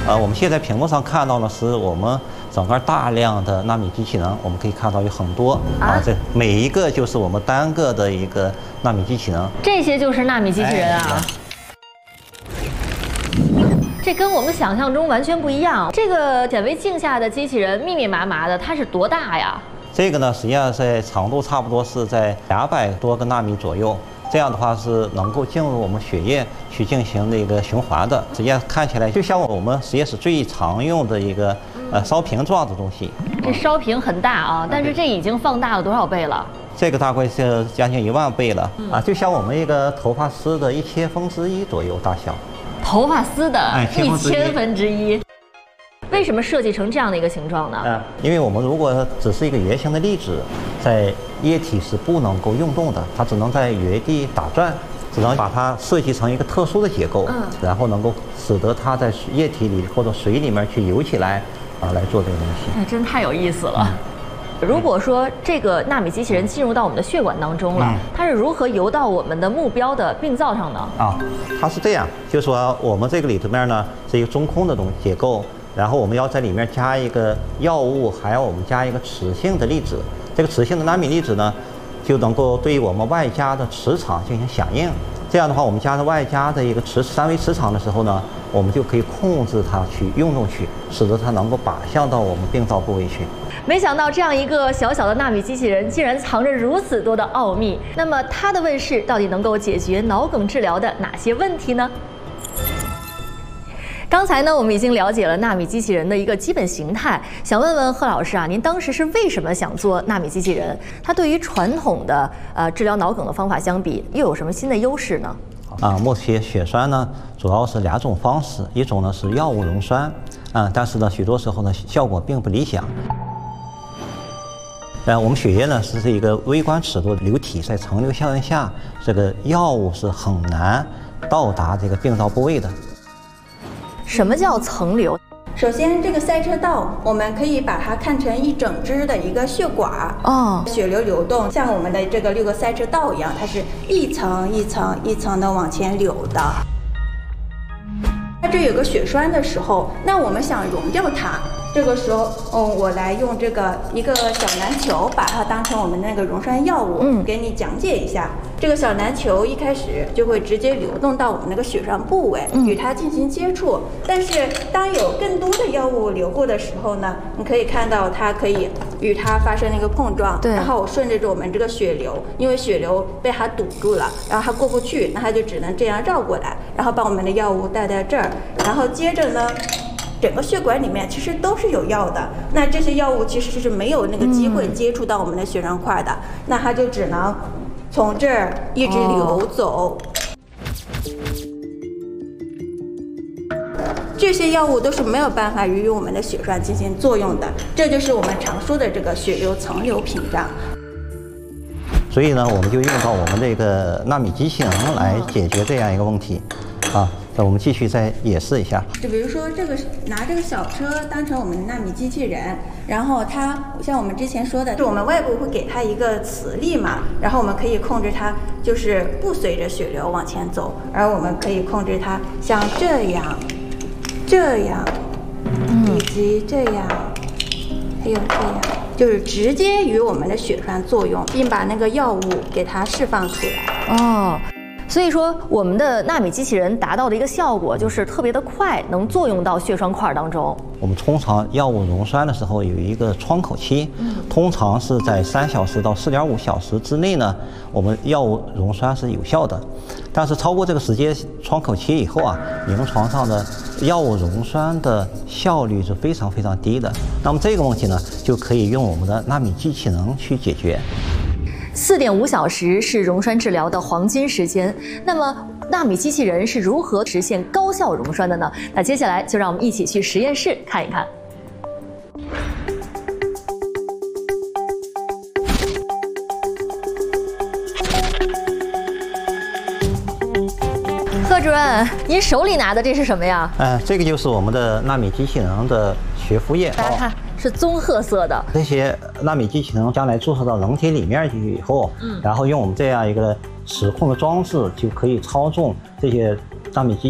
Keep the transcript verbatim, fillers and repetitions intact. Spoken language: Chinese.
呃，我们现在屏幕上看到的是我们整个大量的纳米机器人，我们可以看到有很多啊，这每一个就是我们单个的一个纳米机器人。 这些就是纳米机器人啊。哎，这跟我们想象中完全不一样。这个显微镜下的机器人密密麻麻的，它是多大呀？ 这个呢，实际上在长度差不多是在两百多个纳米左右。这样的话是能够进入我们血液去进行那个循环的。实际上看起来就像我们实验室最常用的一个呃烧瓶状的东西。 这烧瓶很大啊，但是这已经放大了多少倍了？ 这个大概是将近一万倍了啊，就像我们一个头发丝的一千分之一左右大小。 头发丝的一千分之一。为什么设计成这样的一个形状呢？ 嗯，因为我们如果只是一个圆形的粒子，在液体是不能够运动的，它只能在原地打转，只能把它设计成一个特殊的结构，嗯，然后能够使得它在液体里或者水里面去游起来，啊，来做这个东西。 哎，真太有意思了。嗯，如果说这个纳米机器人进入到我们的血管当中了，嗯，它是如何游到我们的目标的病灶上呢？ 啊，它是这样，就是说我们这个里头面呢是一个中空的东结构。然后我们要在里面加一个药物，还要我们加一个磁性的粒子。这个磁性的纳米粒子呢，就能够对于我们外加的磁场进行响应。这样的话，我们加上外加的一个磁三维磁场的时候呢，我们就可以控制它去运动去，使得它能够靶向到我们病灶部位去。 没想到这样一个小小的纳米机器人，竟然藏着如此多的奥秘。那么它的问世到底能够解决脑梗治疗的哪些问题呢？刚才呢，我们已经了解了纳米机器人的一个基本形态。想问问贺老师啊，您当时是为什么想做纳米机器人？它对于传统的呃治疗脑梗的方法相比，又有什么新的优势呢？ 啊，目前血栓呢，主要是两种方式，一种呢是药物溶栓，啊，但是呢，许多时候呢效果并不理想。呃，我们血液呢是一个微观尺度的流体，在层流效应下，这个药物是很难到达这个病灶部位的。 什么叫层流？ 首先，这个赛车道我们可以把它看成一整支的一个血管哦， 血流流动像我们的这个六个赛车道一样，它是一层一层一层的往前流的。它这有个血栓的时候，那我们想溶掉它，这个时候，嗯，我来用这个一个小篮球，把它当成我们那个溶栓药物，嗯，给你讲解一下。这个小篮球一开始就会直接流动到我们那个血栓部位，与它进行接触。但是当有更多的药物流过的时候呢，你可以看到它可以与它发生一个碰撞，对，然后顺着着我们这个血流，因为血流被它堵住了，然后它过不去，那它就只能这样绕过来，然后把我们的药物带在这儿，然后接着呢。整个血管里面其实都是有药的，那这些药物其实是没有那个机会接触到我们的血栓块的，嗯、那它就只能从这儿一直流走。哦、这些药物都是没有办法与我们的血栓进行作用的，这就是我们常说的这个血流层流屏障。 所以呢，我们就用到我们这个纳米机器人来解决这样一个问题，啊。那我们继续再演示一下。 就比如说这个拿这个小车当成我们的纳米机器人，然后它像我们之前说的，就我们外部会给它一个磁力嘛，然后我们可以控制它就是不随着血流往前走，而我们可以控制它像这样、这样，以及这样，还有这样，就是直接与我们的血栓作用，并把那个药物给它释放出来。 哦。所以说，我们的纳米机器人达到的一个效果就是特别的快，能作用到血栓块当中。 我们通常药物溶栓的时候有一个窗口期，通常是在三小时到四点五小时之内呢，我们药物溶栓是有效的。但是超过这个时间窗口期以后啊，临床上的药物溶栓的效率是非常非常低的。那么这个问题呢，就可以用我们的纳米机器人去解决。 四点五小时是溶栓治疗的黄金时间。那么，纳米机器人是如何实现高效溶栓的呢？那接下来就让我们一起去实验室看一看。贺主任，您手里拿的这是什么呀？ 嗯，这个就是我们的纳米机器人的血浮液。 大家看。是棕褐色的， 这些纳米机器人将来注射到人体里面去以后，嗯，然后用我们这样一个齿控的装置，就可以操纵这些纳米机